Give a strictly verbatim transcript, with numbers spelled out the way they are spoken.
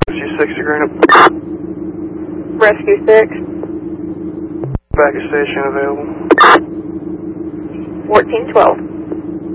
Rescue six, agreeing up. Rescue six. Back at station available. fourteen twelve.